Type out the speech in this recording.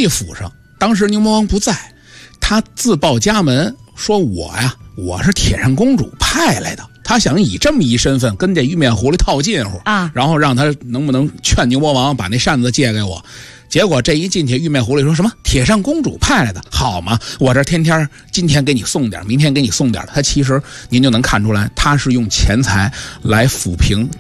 丽府上，当时牛魔王不在，他自报家门说我是铁扇公主派来的，他想以这么一身份跟这玉面狐狸套近乎啊，然后让他能不能劝牛魔王把那扇子借给我。结果这一进去，玉面狐狸说什么铁扇公主派来的，好嘛，我这天天今天给你送点，明天给你送点，他其实您就能看出来，他是用钱财来抚平